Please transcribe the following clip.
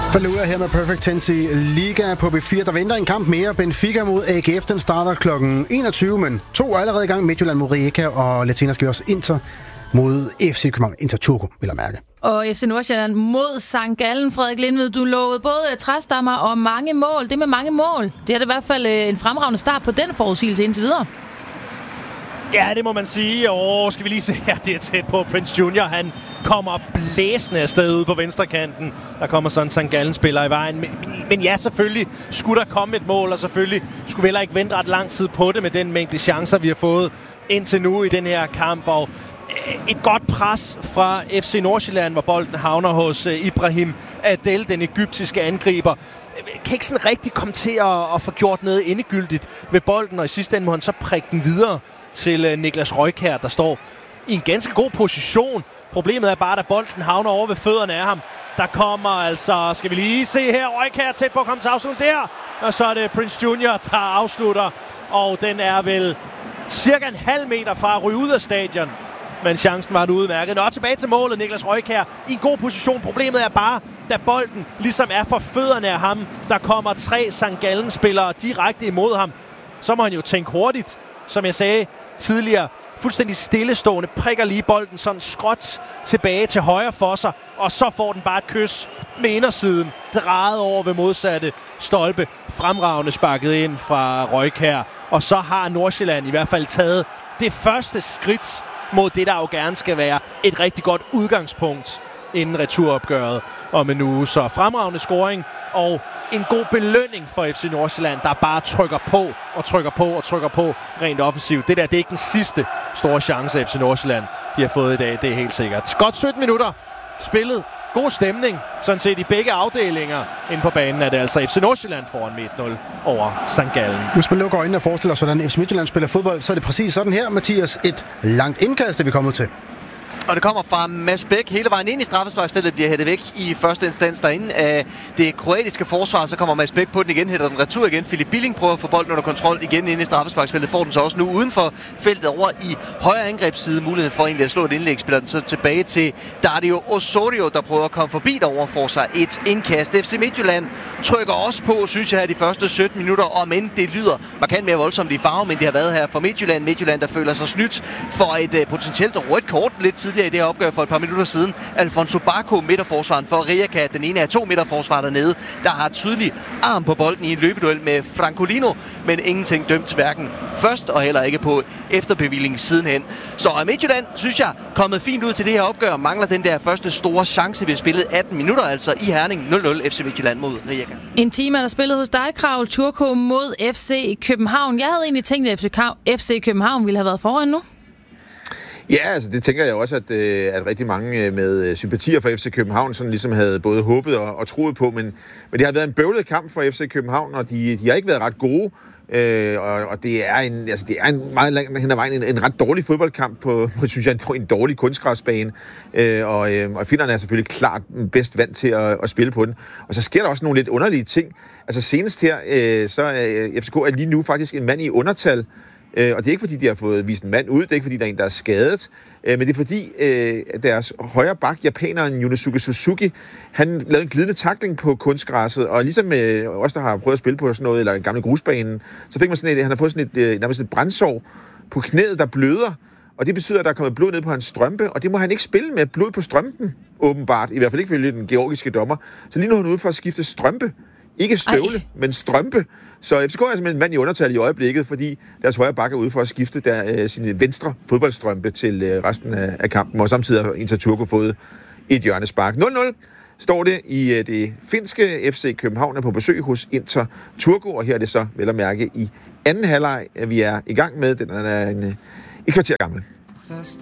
Falluda her med Perfect 10 Liga på B4. Der venter en kamp mere. Benfica mod AGF. Den starter kl. 21, men 2 er allerede i gang. Midtjylland mod Rijeka, og Latina skal også Inter mod FC København. Inter Turku, vil jeg mærke. Og FC Nordsjælland mod St. Gallen. Frederik Lindved, du lovede både træstammer og mange mål. Det med mange mål, det er det i hvert fald en fremragende start på den forudsigelse indtil videre. Ja, det må man sige. Skal vi lige se her, det er tæt på. Prince Junior, han kommer blæsende afsted ude på venstrekanten. Der kommer sådan en St. Gallen-spiller i vejen. Men ja, selvfølgelig skulle der komme et mål, og selvfølgelig skulle vi heller ikke vente ret lang tid på det med den mængde chancer, vi har fået indtil nu i den her kamp. Og et godt pres fra FC Nordsjælland, hvor bolden havner hos Ibrahim Adel, den egyptiske angriber. Kan ikke sådan rigtig komme til at få gjort noget endegyldigt ved bolden, og i sidste ende må han så prikke den videre til Niklas Røjkær, der står i en ganske god position. Problemet er bare, at bolden havner over ved fødderne af ham. Der kommer altså, skal vi lige se her, Røjkær tæt på at komme til afslutning der. Og så er det Prince Junior, der afslutter. Og den er vel cirka en halv meter fra at ryge ud af stadion. Men chancen var udmærket. Nå, tilbage til målet, Niklas Røjkær i en god position. Problemet er bare, da bolden ligesom er for fødderne af ham, der kommer 3 St. Gallen-spillere direkte imod ham. Så må han jo tænke hurtigt. Som jeg sagde tidligere, fuldstændig stillestående, prikker lige bolden sådan skråt tilbage til højre for sig, og så får den bare et kys med indersiden, drejet over ved modsatte stolpe, fremragende sparket ind fra Røjkær, og så har Nordsjælland i hvert fald taget det første skridt mod det, der jo gerne skal være et rigtig godt udgangspunkt inden returopgøret om en uge. Så fremragende scoring og en god belønning for FC Nordsjælland, der bare trykker på og trykker på og trykker på rent offensivt. Det der, det er ikke den sidste store chance, FC Nordsjælland de har fået i dag, det er helt sikkert. Godt 17 minutter spillet. God stemning, sådan set i begge afdelinger. Inde på banen er det altså FC Nordsjælland foran med 1-0 over St. Gallen. Hvis man lukker øjnene og forestiller sig, hvordan FC Midtjylland spiller fodbold, så er det præcis sådan her, Mathias. Et langt indkast, det vi kommet til. Og det kommer fra Mads Bæk hele vejen ind i straffesparksfeltet, bliver hættet væk i første instans derinde af det kroatiske forsvar. Så kommer Mads Bæk på den igen, hætter den retur igen. Philip Billing prøver at få bolden under kontrol igen ind i straffesparksfeltet. Får den så også nu uden for feltet over i højre angrebsside. Muligheden for egentlig at slå et indlæg. Spiller den så tilbage til Dario Osorio, der prøver at komme forbi derover, får sig et indkast. FC Midtjylland trykker også på, synes jeg, her de første 17 minutter. Og men det lyder markant mere voldsomt i farve, men det har været her for Midtjylland. Midtjylland, der føler sig snydt for et potentielt rødt kort lidt tidligere i det her opgør for et par minutter siden. Alfonso Bacco, midterforsvaren for Rijeka, den ene af 2 midterforsvarer dernede, der har tydelig arm på bolden i en løbeduel med Francolino, men ingenting dømt hverken først og heller ikke på efterbevilling sidenhen. Så Midtjylland, synes jeg, kommet fint ud til det her opgør, mangler den der første store chance ved spillet 18 minutter, altså i Herning 0-0 FC Midtjylland mod Rijeka. En time er der spillet hos dig, Kravl. Turku mod FC København. Jeg havde egentlig tænkt, at FC København ville have været foran nu. Ja, altså det tænker jeg også, at rigtig mange med sympatier for FC København sådan ligesom havde både håbet og troet på, men det har været en bøvlet kamp for FC København, og de har ikke været ret gode, og det er en meget langt hen ad vejen en ret dårlig fodboldkamp på synes jeg, en dårlig kunstgræsbane, og finnerne er selvfølgelig klart bedst vant til at spille på den. Og så sker der også nogle lidt underlige ting. Altså senest her, så er FCK er lige nu faktisk en mand i undertal. Og det er ikke fordi, de har fået vist en mand ud, det er ikke fordi, der er en, der er skadet, men det er fordi deres højre bak, japaneren Yunosuke Suzuki, han lavede en glidende tackling på kunstgræsset, og ligesom os, der har prøvet at spille på sådan noget, eller en gammel grusbane, så fik man sådan han har fået sådan nærmest et brændsår på knæet, der bløder, og det betyder, at der er kommet blod ned på hans strømpe, og det må han ikke spille med blod på strømpen, åbenbart, i hvert fald ikke følge den georgiske dommer. Så lige nu er han ude for at skifte strømpe. Ikke støvle, men strømpe. Så FCK er simpelthen en mand i undertal i øjeblikket, fordi deres højre bakke er ude for at skifte sin venstre fodboldstrømpe til resten af kampen, og samtidig har Inter Turku fået et hjørnespark. 0-0 står det i det finske. FC København er på besøg hos Inter Turku, og her er det så vel at mærke i anden halvleg, at vi er i gang med. Den er et kvarter gammel.